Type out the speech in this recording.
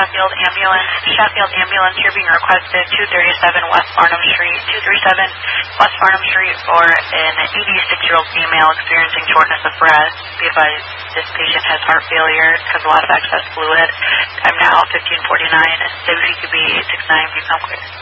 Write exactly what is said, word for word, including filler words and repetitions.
Sheffield Ambulance. Sheffield Ambulance, you're being requested two thirty-seven West Farnham Street, two thirty-seven West Farnham Street for an eighty-six-year-old female experiencing shortness of breath. Be advised, this patient has heart failure, has a lot of excess fluid. I'm now fifteen forty-nine. W C Q B eight six nine, become clear.